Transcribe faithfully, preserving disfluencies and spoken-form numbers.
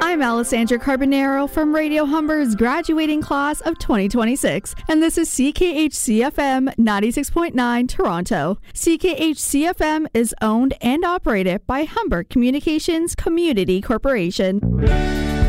I'm Alessandra Carbonaro from Radio Humber's graduating class of twenty twenty-six, and this is C K H C F M ninety-six point nine Toronto. C K H C F M is owned and operated by Humber Communications Community Corporation.